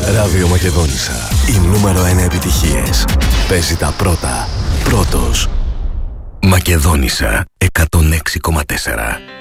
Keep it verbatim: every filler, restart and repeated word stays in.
Ράδιο Μακεδόνισσα. Οι νούμερο ένα επιτυχίες. Παίζει τα πρώτα. Πρώτος. Μακεδόνισσα εκατόν έξι κόμμα τέσσερα.